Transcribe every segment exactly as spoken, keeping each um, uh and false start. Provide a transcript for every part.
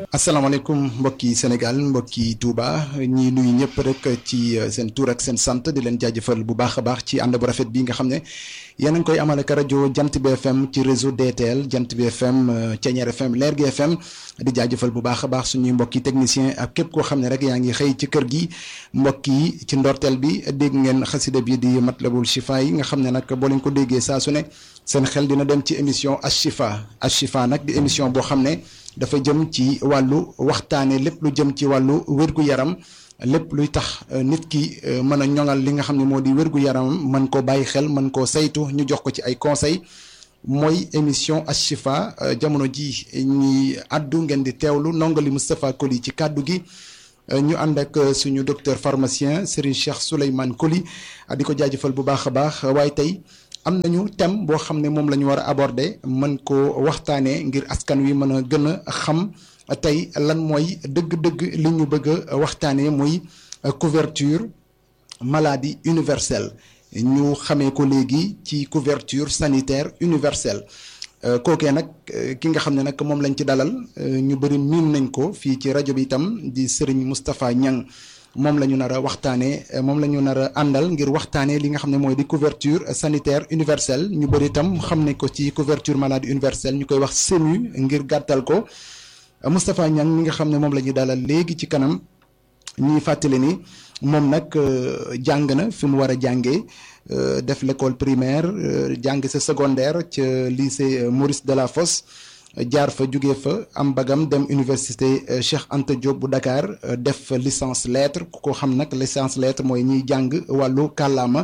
asalaamaaleykum mbokki Sénégal mbokki Touba ñi nuyu ñëpp rek ci seen tur ak seen sant di leen jaajëfal bu baax a baax ci ànd bu rafet bi nga xam ne yéen a ngi koy amal ak rajo Jant bi F M ci réseau D T L Jant bi F M Thiéniere F M Lergui F M di jaajëfal bu baax a baax suñuy mbokki technicien ak képp koo xam ne rek yaa ngi xëy ci kër gi mbokk yi ci ndorteel bi dégg ngeen xasida bi di Matlabul Chifa yi nga xam ne nag boo leen ko déggee saa su ne seen xel dina dem ci émission Ashifa Ashifa nag di émission boo xam ne dafa jëm ci wàllu waxtaane lépp lu jëm ci wàllu wér-gu-yaram lépp luy tax nit ki mën a ñoŋal li nga xam ne moo di wér-gu-yaram mën koo bàyyi xel mën koo saytu ñu jox ko ci ay conseil mooy émission Ashifa jamono ji ñi addu ngeen di teewlu ndongali Moustapha Koli ci kàddu gi ñu ànd ak suñu docteur pharmacien Serigne Cheikh Souleymane Koli di ko jaajëfal bu baax a baax waaye tey am nañu thème boo xam ne moom la ñu war a aborder mën koo waxtaanee ngir askan wi mën a gën a xam tey lan mooy dëgg-dëgg li ñu bëgg a waxtaanee muy couverture maladie universelle ñu xamee ko léegi ci couverture sanitaire universelle kookee nag ki nga xam ne nag moom lañ ci dalal ñu bëri miin nañ ko fii ci rajo bi itam di Serigne Moustapha Niang moom la ñu nar a waxtaanee moom la ñu nar a àndal ngir waxtaanee li nga xam ne mooy di couverture sanitaire universelle ñu bëri itam xam ne ko ci couverture maladie universelle ñu koy wax SEMU ngir gàttal ko Moustapha Niang mi nga xam ne moom la ñuy dalal léegi ci kanam ñuy fàttali ni moom nag jàng na fi mu war a jàngee def l'école primaire jàng sa secondaire ca lycée Maurice Delafosse jaar fa jugee fa am bagam dem université Cheikh Anta Diop bu Dakar def licence lettres ku ko xam nag licence lettres mooy ñiy jàng wàllu kàllaama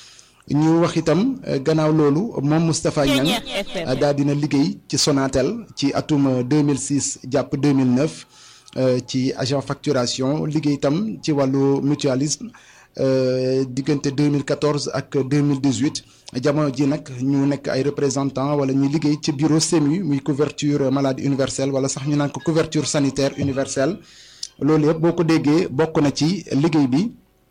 ñu wax itam gannaaw loolu moom Moustapha Niang daal dina liggéey ci Sonatel ci atum deux mille six jàpp deux mille neuf ci agent facturation liggéey itam ci wàllu mutualisme diggante deux mille quatorze ak deux mille dix-huit jamono ji nag ñu nekk ay représentant wala ñuy liggéey ci bureau SEMU muy couverture maladie universelle wala sax ñu naan ko couverture sanitaire universelle loolu yëpp boo ko déggee bokk na ci liggéey bi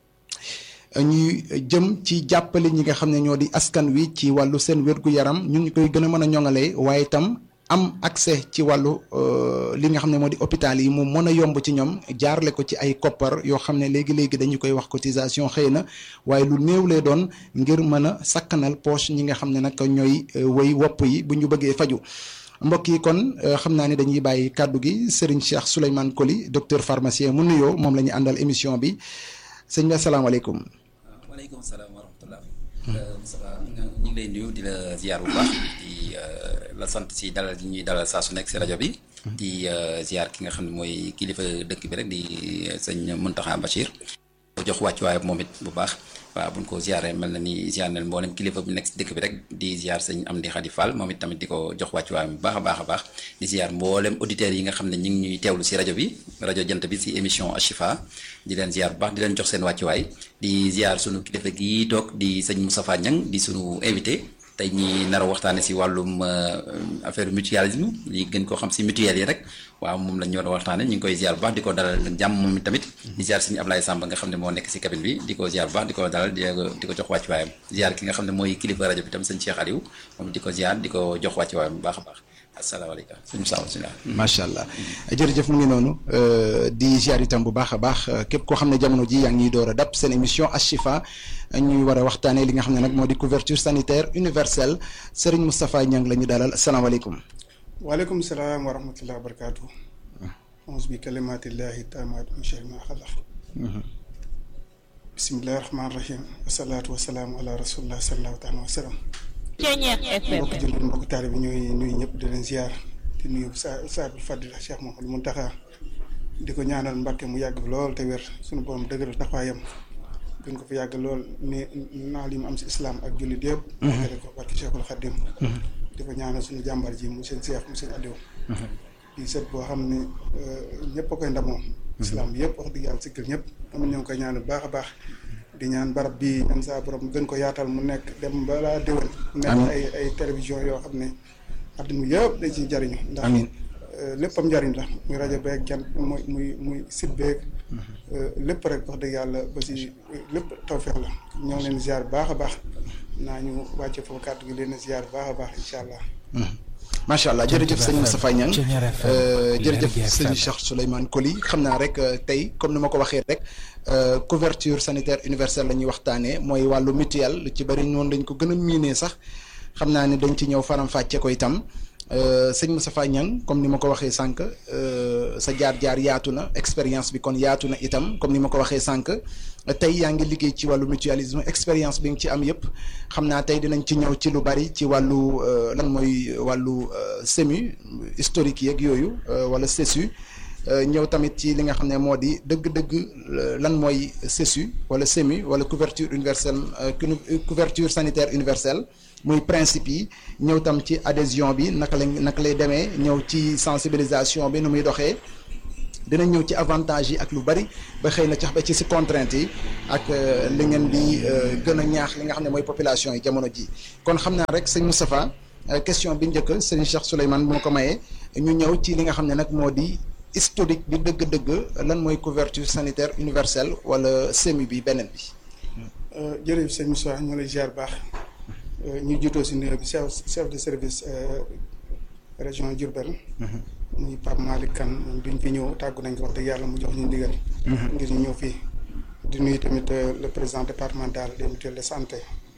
ñuy jëm ci jàppale ñi nga xam ne ñoo di askan wi ci wàllu seen wér-gu-yaram ñun ñu koy gën a mën a ñoŋalee waaye itam am accès ci wàllu li nga xam ne moo di hôpital yi mu mën a yomb ci ñoom jaarle ko ci ay koppar yoo xam ne léegi-léegi dañu koy wax cotisation xëy na waaye lu néew lay doon ngir mën a sakkanal poche ñi nga xam ne nag ñooy woy wopp yi bu ñu bëggee faju mbokk yi kon xam naa ne dañuy bàyyi kàddu gi Serigne Cheikh Souleymane Koli docteur pharmacien mu nuyoo moom la ñu àndal émission bi sëñ bi asalaamaaleykum. waaleykum salaam wa rahmatulah. Moustapha ñu ngi lay nuyu di la ziar bu baax di la sant si dalal di ñuy dalal saa su nekk si rajo bi. di ziar ki nga xam ne mooy kilifa dëkk bi rek di sëñ Mountakha Bachir. jox wàccuwaay moom it bu baax waaw buñ ko ziaree mel na ni ziar nañ mboolem kilifa bu nekk si dëkk bi rek di ziar sëñ Amdi Khady Fall moom it tamit di ko jox wàccuwaay bu baax a baax a baax di ziar mboolem auditeurs yi nga xam ne ñu ngi ñuy teewlu si rajo bi rajo Jant bi si émission Ashifa di leen ziar bu baax di leen jox seen wàccuwaay di ziar sunu kilifa gii toog di sëñ Moustapha Niang di sunu invité tey ñi nar a waxtaane si wàllum affaire mutualisme li gën koo xam si mutuelle yi rek waaw moom lañ war a waxtaane ñu ngi koy ziar bu baax di ko dalal jàmm moom tamit di ziar sëñ Ablaye Samba nga xam ne moo nekk si cabine bi di ko ziar bu baax di ko dalal di ko jox wàccuwaayam ziar ki nga xam ne mooy kilifa rajo bi tam sëñ Cheikh Aliou moom di ko ziar di ko jox wàccuwaayam bu baax a baax asalaamaaleykum sëñ Saaw si macha allah jërëjëf mu ngi noonu di ziar itam bu baax a baax képp koo xam ne jamono ji yaa ngi door a dab seen émission Ashifa ñuy war a waxtaanee li nga xam ne nag moo di couverture sanitaire universelle Serigne Moustapha Niang la ñu dalal asalaamaaleykum. waaleykum salaam wa rahmatulah wa barakaatu. auzu bi kalimatillahi taamaat min sharri ma xalaq. bismillahi rahmaani rahim. wasalaatu wasalaamu ala rasulillah sallallahu taala wa sallam. mbokk jël mbokk taali bi ñooy nuyu ñëpp di leen ziar di nuyu sa saabul fadila Cheikh Mouhamadou Mountakha di ko ñaanal Mbàkke mu yàgg lool te wér suñu borom dëgëral taxawaayam gën ko fi yàgg lool ni naa li mu am si islam ak jullit yëpp. dëgëral ko barke Cheikhul Khadim di ko ñaanal suñu jàmbar ji mu seen Cheikh mu seen Aliou. di set boo xam ne ñëpp a koy ndamoo. islam bi yëpp wax dëgg yàlla sikkal ñëpp am ñoo ngi koy ñaanal baax a baax. di ñaan barab bii ñaan saa borom gën ko yaatal mu nekk dem balaa déwén. nekk ay ay télévision yoo xam ne adduna yëpp dañ ciy jariñu ndax léppam njariñ la muy rajo beeg jant muy muy muy site beeg lépp rek wax dëgg yàlla ba si lépp tawfeex la ñoo ngi leen ziar baax a baax naa ñu wàcce foofu kàddu gi leen ziar baax a baax incha allah. macha allah jërëjëf sëñ Moustapha Niang jërëjëf sëñ Cheikh Souleymane Coly xam naa rek tey comme ni ma ko waxee rek couverture sanitaire universelle la ñuy waxtaanee mooy wàllu mutuelle lu ci bëri noonu dañ ko gën a miinee sax xam naa ne dañ ci ñëw faram-fàcce ko itam sëñ Moustapha Niang comme ni ma ko waxee sànq sa jaar-jaar yaatu na expérience bi kon yaatu na itam comme ni ma ko waxee sànq tey yaa ngi liggéey ci wàllu mutualisme expérience bi nga ci am yëpp xam naa tey dinañ ci ñëw ci lu bari ci wàllu lan mooy wàllu SEMU historique yeeg yooyu wala CESU ñëw tamit ci li nga xam ne moo di dëgg-dëgg lan mooy CESU wala SEMU wala couverture universelle couverture sanitaire universelle muy principe yi ñëw tam ci adhésion bi naka la naka lay demee ñëw ci sensibilisation bi nu muy doxee dinañ ñëw ci avantage yi ak lu bari ba xëy na cax ba ci si contrainte yi ak li ngeen di gën a ñaax li nga xam ne mooy population yi jamono ji kon xam naa rek sëñ Moustapha question bi njëkk sëñ Cheikh Souleymane bu ma ko mayee ñu ñëw ci li nga xam ne nag moo di historique bi dëgg-dëgg lan mooy couverture sanitaire universelle wala SEMU bi beneen bi. jërëjëf sëñ Moussa ñu lay ziar baax ñu jiitoo si nuyoo bi chef chef de service région Diourbel. muy Pape Malick Kane moom duñ fi ñëw tàggu nañ ko wax dëgg yàlla mu jox ñu ndigal. ngir ñu ñëw fii. di nuyu tamit le président départemental des mutuelles de santé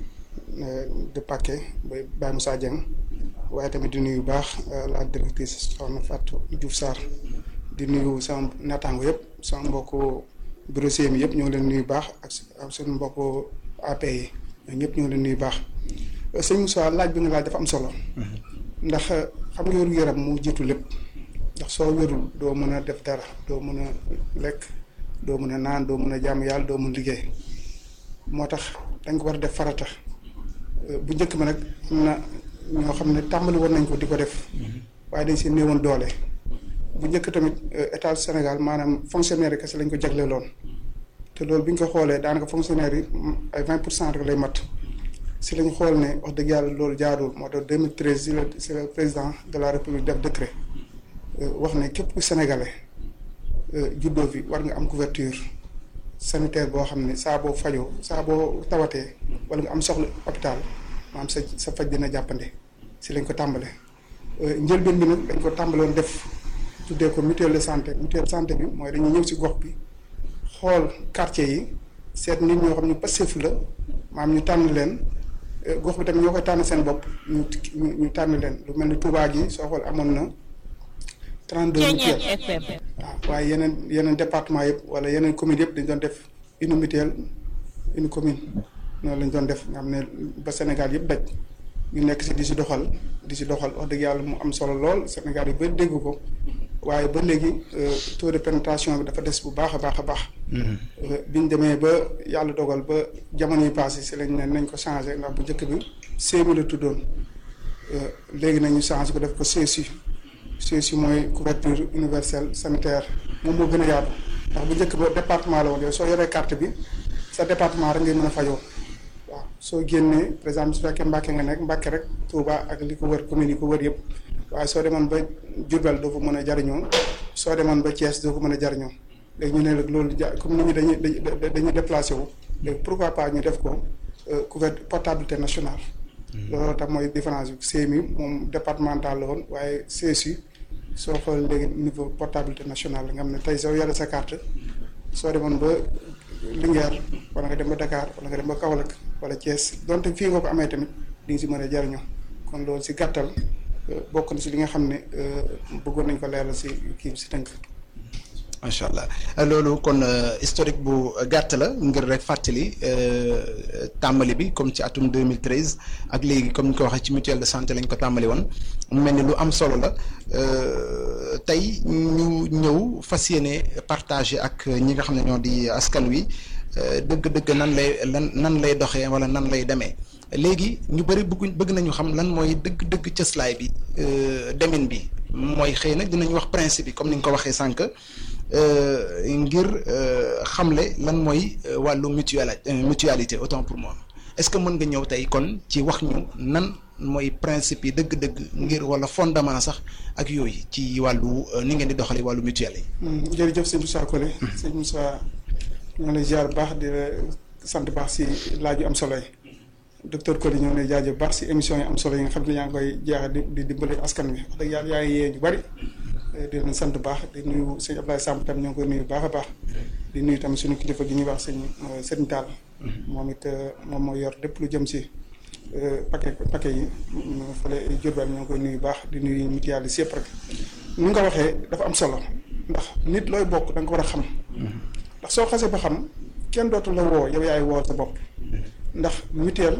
de Paquet bay Baye Moussa Dieng waaye tamit di nuyu baax la directrice soxna Fatou Diouf Sarr di nuyu sama naataango yëpp sama mbokku bureau C M yëpp ñoo ngi leen nuyu baax ak suñu mbokku A P yi ñoom ñëpp ñoo ngi leen nuyu baax sëñ Moussa laaj bi nga laaj dafa am solo. ndax xam nga wéru yaram mu jiitu lépp. ndax soo wérul doo mën a def dara doo mën a lekk doo mën a naan doo mën a jàmm yàlla doo mën liggéey moo tax dañ ko war a def farata bu njëkk ma nag am na ñoo xam ne tàmbali woon nañ ko di ko def waaye dañ si néewoon doole bu njëkk tamit état Sénégal maanaam fonctionnaire yi kese lañ ko jagleeloon te loolu bi ñu ko xoolee daanaka fonctionnaire yi ay vingt pour cent rek lay mat si lañ xool ne wax dëgg yàlla loolu jaarul moo tax deux mille treize si la si le président de la république def décret wax ne képp ku sénégalais juddoo fi war nga am couverture sanitaire boo xam ne saa boo fajoo saa boo tawatee wala nga am soxla hôpital maanaam sa sa faj dina jàppande si lañ ko tàmbale njëlbeen bi nag dañ ko tàmbaloon def tuddee ko mutuelle de santé mutuelle de santé bi mooy dañuy ñëw si gox bi xool quartier yi seet nit ñoo xam ne passif la maanaam ñu tànn leen gox bi tamit ñoo koy tànn seen bopp ñu ñu tànn leen lu mel ni Touba gi soo xool amoon na trente-deux mutuelles waaw waaye yeneen yeneen département yëpp wala yeneen commune yëpp dañ doon def une mutuelle une commune noonu lañ doon def nga xam ne ba Sénégal yëpp daj ñu nekk si di si doxal di si doxal wax dëgg yàlla mu am solo lool Sénégal yi ba dégg ko waaye ba léegi taux de pénétration bi dafa des bu baax a baax a baax biñ demee ba yàlla dogal ba jamono yi passé si lañ ne nañ ko changé ndax bu njëkk bi C M U la tuddoon léegi nañu changé ko def ko C S U C S U mooy couverture universelle sanitaire moom moo gën a yaatu ndax bu njëkk ba département la woon yow soo yoree carte bi sa département rek ngay mën a fajoo waaw soo génnee par exemple su fekkee Mbàkke nga nekk Mbàkke rek Touba ak li ko wër commune yi ko wër yëpp waaye soo demoon ba Diourbel doo ko mën a jariñoo soo demoon ba Thiès doo ko mën a jariñoo léegi ñu ne la loolu ja comme nit ñi dañuy dañuy déplacé wu léegi pourquoi pas ñu def ko couverture portabilité nationale. loolu tax mooy différence bi C M U moom départemental la woon waaye C S U soo xool léegi niveau portabilité nationale la nga xam ne tey soo yore sa carte soo demoon ba Linguère wala nga dem ba Dakar wala nga dem ba Kaolack wala Thiès donte fii nga ko amee tamit di nga si mën a jariñoo kon loolu si gàttal bokk na si li nga xam ne bëggoon nañ ko leeral si kii bi si tënk. macha allah loolu kon historique bu gàtt la ngir rek fàttali tàmbali bi comme ci atum deux mille treize ak léegi comme ni ko waxee ci mutuelle de santé lañ ko tàmbali woon mu mel ni lu am solo la tey ñu ñëw fas yéene partager ak ñi nga xam ne ñoo di askan wi dëgg-dëgg nan lay lan nan lay doxee wala nan lay demee léegi ñu bëri bëgguñ bëgg nañu xam lan mooy dëgg-dëgg cëslaay bi demin bi mooy xëy na dinañ wax principe bi comme ni nga ko waxee sànq. ngir xamle lan mooy wàllu mutualité mutualité autant pour moi est-ce que mën nga ñëw tey kon ci wax ñu nan mooy principe yi dëgg-dëgg ngir wala fondement sax ak yooyu ci wàllu ni ngeen di doxalee wàllu mutuelle yi. jërëjëf sëñ Moussa Kole. sëñ Moussa ñoo lay ziar baax di la sant baax si laaj yu am solo yi docteur Coly ñoo lay jaajëf baax si émission yi am solo yi nga xam ne yaa ngi koy jeex di di dimbali askan wi wax dëgg yàlla yaa ngi yee ñu bari di leen sant baax di nuyu sëñ Abdoulaye Samb tam ñoo ngi koy nuyu baax a baax di nuyu tam suñu kilifa gi ñuy wax sëñ Serigne Tall moom it moom moo yor lépp lu jëm si paquet paquet yi fële Diourbel ñoo ngi koy nuyu baax di nuyu nit yàlla si yëpp rek nu nga waxee dafa am solo ndax nit looy bokk da nga ko war a xam ndax soo xasee ba xam kenn dootu la woo yow yaay woo sa bopp ndax mutuelle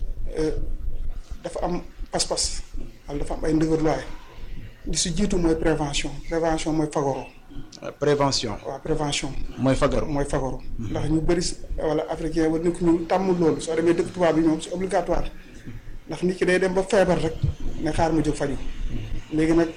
dafa am pas-pas wala dafa am ay ndëgërluwaay li si jiitu mooy prévention prévention mooy fagaru. prévention. waaw prévention. mooy fagaru mooy fagaru. ndax ñu bëri wala africain wala nit ñu tàmm loolu soo demee dëkk tubaab bi ñoom c'est obligatoire ndax nit ki day dem ba feebar rek ne xaar mu jóg faju léegi nag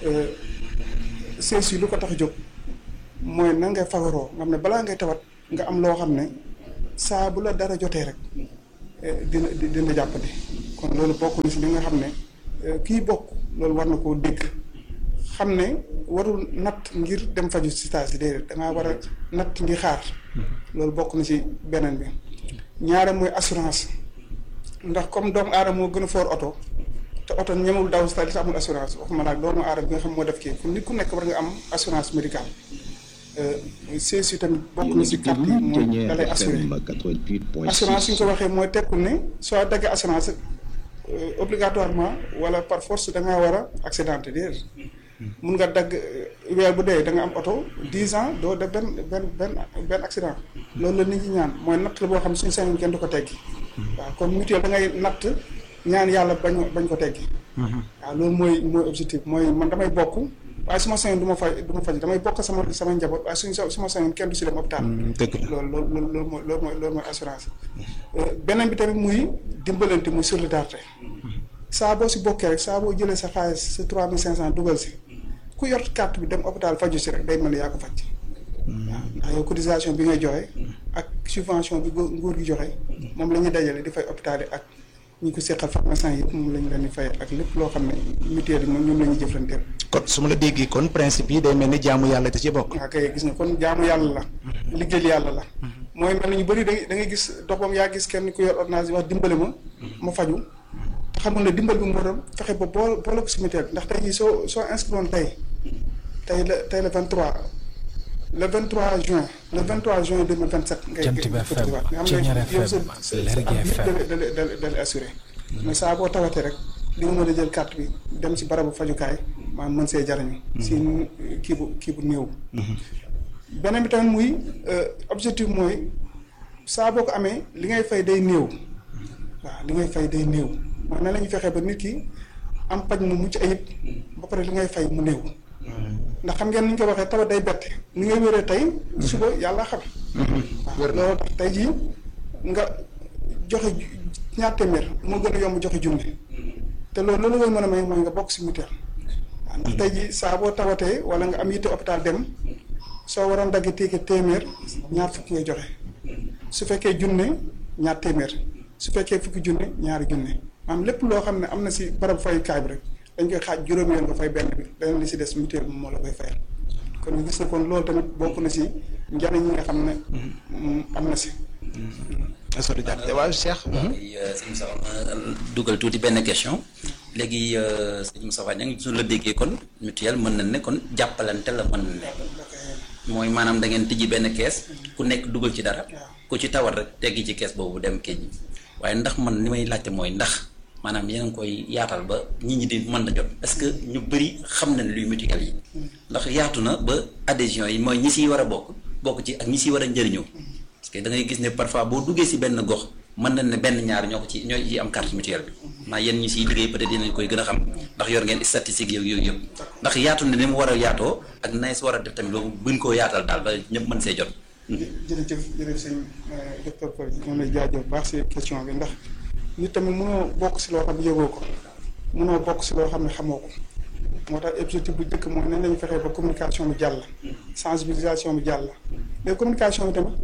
sees yi lu ko tax a jóg mooy nan ngay fagaroo nga xam ne balaa ngay tawat nga am loo xam ne saa bu la dara jotee rek dina dina jàppandi kon loolu bokk na si li nga xam ne kii bokk loolu war na koo dégg xam ne warul natt ngir dem faju si saa si déedéet dangaa war a natt ngir xaar loolu bokk na si beneen bi ñaare mooy assurance ndax comme doomu aadama moo gën a foor oto te oto ñemul daw si te amul assurance waxuma nag doomu aadama bi nga xam moo def kii pour nit ku nekk war nga am assurance médicale C S U tamit bokk na si carte yi mooy da lay assuré assurance suñ ko waxee mooy tekkul ne soo daggee assurance obligatoirement wala par force da ngaa war a accidenté déedéet mun nga dagg weer bu dee da nga am oto dix ans doo def benn benn benn benn accident loolu la nit ñi ñaan mooy natt la boo xam ne suñu sañoon kenn du ko teggi waaw comme mutuelle da ngay natt ñaan yàlla bañ bañ ko teggi waaw loolu mooy mooy objectif mooy man damay bokk waaye su ma sañoon du ma faj du ma faj damay bokk sama sama njaboot waaye suñ su ma sañoon kenn du si dem hôpital loolu loolu loolu loolu mooy loolu mooy loolu mooy assurance beneen bi tamit muy dimbalante muy solidarité saa boo si bokkee rek saa boo jëlee sa xaalis sa trois mille cinq cent dugal si ku yor carte bi dem hôpital faju si rek day mel ni yaa ko faj waaw ndax yow cotisation bi ngay joxe ak subvention bi nguur gi joxe moom la ñuy dajale di fay hôpital yi ak ñi ko seqal pharmacien yi moom la ñu leen di fay ak lépp loo xam ne mutuelle yi moom ñoom la ñuy jëflanteel. kon su ma la déggee kon principe yi day mel ni jaamu yàlla te ci bokk. waaw kay gis nga kon jaamu yàlla la. liggéeyal yàlla la. mooy mel ni ñu bëri da ngay da ngay gis doxam yaa gis kenn ku yor ordonnance yi wax dimbale ma ma faju te xamul ne dimbal bi moo doon fexe ba boo boole ko si mutuelle ndax tey jii soo soo inscrire tey tey la tey le vingt-trois le vingt-trois juin le vingt-trois juin deux mille vingt-sept. ngay ngay nga xam ne yow sa sa da da da da assuré. mais saa boo tawatee rek di nga mën a jël carte bi dem si barabu fajukaay maanaam mën see jariñu. si kii bu kii bu néew. beneen bi tamit muy objectif mooy saa boo ko amee li ngay fay day néew. waaw li ngay fay day néew mooy nan la ñuy fexee ba nit ki am paj mu mucc ayib ba pare li ngay fay mu néew. ndax xam ngeen ni ñu ko waxee tawat day bette ni ngay wéree tey suba yàlla xam. waaw loolu tax tey jii nga joxe ñaar téeméer moo gën a yomb joxe junne te loolu loolu ngay mën a may mooy nga bokk si mutuelle. waaw ndax tey jii saa boo tawatee wala nga am yitte hôpital dem soo waroon dagg ticket téeméer ñaar fukki ngay joxe su fekkee junne ñaar téeméer su fekkee fukki junne ñaari junne maanaam lépp loo xam ne am na si barab fayukaay bi rek. dañ koy xaaj juróomi yoon nga fay benn bi leneen li si des mutuelle moom moo la koy fayal kon ñu gis na kon loolu tamit bokk na si njariñ yi nga xam ne am na si. solidarité waaw Cheikh. sëñ Moussa ma dugal tuuti benn question léegi sëñ Moussa Niang su la déggee kon mutuelle mën na ne kon jàppalante la mën na ne mooy maanaam da ngeen tijji benn kees ku nekk dugal ci dara ku ci tawat rek teggi ci kees boobu dem kii ji waaye ndax man li may laajte mooy ndax. maanaam yéen a ngi koy yaatal ba nit ñi di mën na jot parce que ñu bëri xam nañ luy mutuelle yi ndax yaatu na ba adhésion yi mooy ñi siy war a bokk bokk ci ak ñi siy war a njëriñoo parce que da ngay gis ne parfois boo duggee si benn gox mën nañ ne benn ñaar ñoo ko ci ñoo ci am carte mutuelle bi maa yéen ñi siy liggéey peut-être dinañ koy gën a xam ndax yor ngeen statistique yooyu yooyu yëpp ndax yaatu na ni mu war a yaatoo ak naes war a def tamit loolu buñ koo yaatal daal ba ñëpp mën see jot. jërëjëf jërëjëf sëñ docteur Coly ñoom lay jaajëf baax si question bi ndax nit tamit mënoo bokk si loo xam ne yëgoo ko mënoo bokk si loo xam ne xamoo ko moo tax objectif bu njëkk mooy nan lañu fexee ba communication bi jàll sensibilisation bi jàll mais communication bi tamit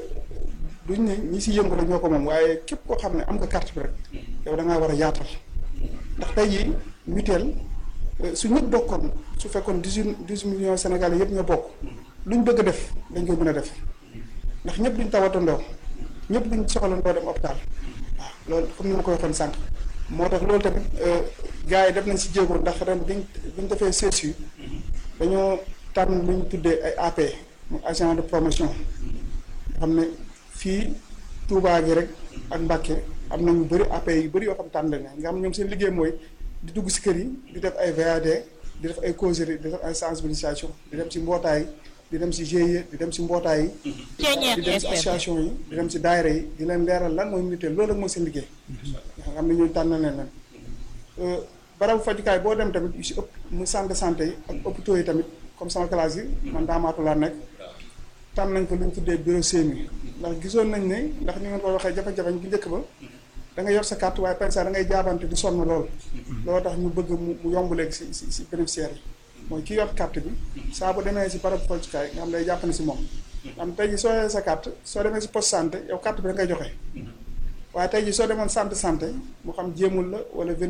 duñ ne ñi si yëngu la ñoo ko moom waaye képp koo xam ne am nga carte bi rek yow da ngaa war a yaatal ndax tey jii mutuelle su ñëpp bokkoon su fekkoon dix-huit dix millions Sénégalais yëpp ñoo bokk luñ bëgg a def dañ koy mën a def ndax ñëpp duñ tawatandoo ñëpp duñ soxlandoo dem hôpital waaw loolu comme ni ma ko waxoon sànq moo tax loolu tamit gars yi def nañ si jéego ndax ren biñ biñ defee C S U dañoo tànn lu ñu tuddee ay A P mu agent de promotion nga xam ne fii Touba gi rek ak Mbacké am na ñu bëri A P yu bëri yoo xam tànn nañ nga xam ñoom seen liggéey mooy di dugg si kër yi di def ay V A D di def ay causerie di def ay sensibilisation di dem si mbootaay di dem si G I E di dem si mbootaay yi di dem si association yi di dem si daayira yi di leen leeral lan mooy unité loolu rek mooy seen liggéey nga xam ne ñu tànn leen leen barabu fajukaay boo dem tamit yu si ëpp mu centre de santé yi ak hôpitaux yi tamit comme sama classe yi man daamaatu laa nekk tànn nañ ko lu ñu tuddee bureau C M U ndax gisoon nañ ne ndax ni ngeen ko waxee jafe-jafe bu njëkk ba da nga yor sa carte waaye pensa da ngay jaabante di sonn lool loolu tax ñu bëgg mu mu yomb léegi si si si bénéficiaire yi mooy ki yor carte bi saa bu demee si barabu fajukaay nga xam day jàpp ne si moom am tey ji soo yoree sa carte soo demee si poste santé yow carte bi da ngay joxe waaye tey ji soo demoon centre santé mu xam jéemul la wala